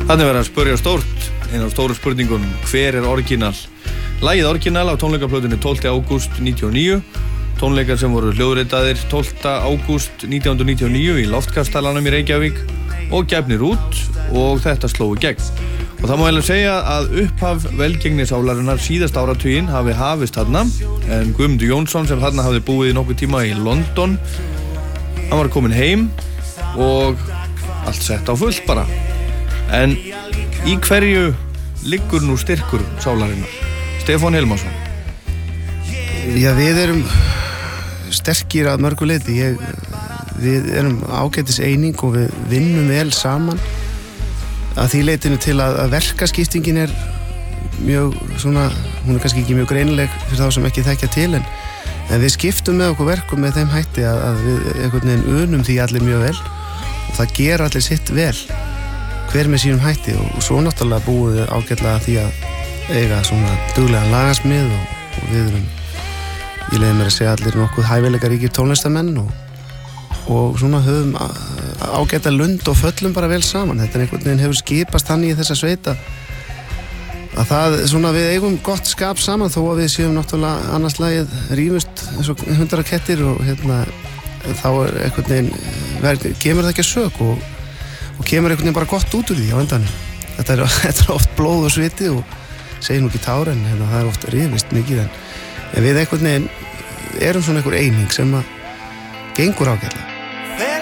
Þannig verður að spyrja stórt, eina af stóru spurningum, hver orginal? Lagið orginal á tónleikaplötunni 12. ágúst 1999, tónleikar sem voru hljóðritaðir 12. ágúst 1999 í Loftkastalanum í Reykjavík og gefnir út og þetta sló í gegn. Og það má vel segja að upphaf velgengnisálarinnar síðasta áratuginn hafi hafist þarna, en Guðmundur Jónsson sem þarna hafði búið í nokkuð tíma í London, hann var kominn heim og allt sett á fullt bara. En í hverju liggur nú styrkur sálarinnar? Stefán Hilmarsson. Já, við erum sterkir að mörgu leyti. Við erum ágætis eining og við vinnum vel saman. Að því leitinu til að verkaskiptingin er mjög svona, hún er kannski ekki mjög greinileg fyrir þá sem ekki þekkja til, en við skiptum með okkur verkum með þeim hætti að við einhvern veginn unum því allir mjög vel og það gera allir sitt vel, hver með sínum hætti og svo náttúrulega búum við ágætlega því að eiga svona duglegan lagasmið og við erum, ég leiði mér að segja allir nokkuð hæfileika ríkir tónlistamenn og svona höfum ágæta lund og föllum bara vel saman. Þetta einhvern veginn hefur skipast þannig í þessa sveita að það svona við eigum gott skap saman þó að við séum náttúrulega annars lagið rífust eins og 100 kettir og þá er einhvern veginn kemur það ekki að sök og kemur einhvern veginn bara gott út úr því á endanum. Þetta er oft blóð og sviti og segir nú ekki tár en það er oft rifist mikið en við einhvern veginn erum svona einhver eining sem að gengur ágætlega.